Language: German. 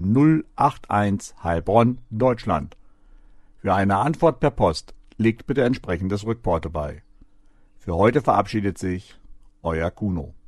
081 Heilbronn, Deutschland. Für eine Antwort per Post legt bitte entsprechendes Rückporto bei. Für heute verabschiedet sich Euer Kuno.